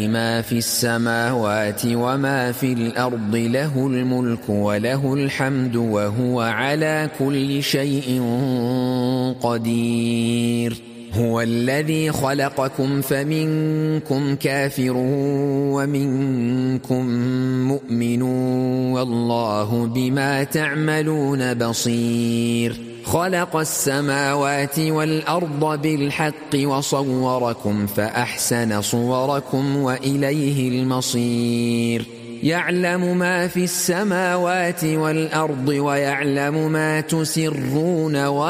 ما في السماوات وما في الأرض له الملك وله الحمد وهو على كل شيء قدير. هو الذي خلقكم فمنكم كافر ومنكم مؤمن والله بما تعملون بصير. خلق السماوات والأرض بالحق وصوركم فأحسن صوركم وإليه المصير. يعلم ما في السماوات والأرض ويعلم ما تسرون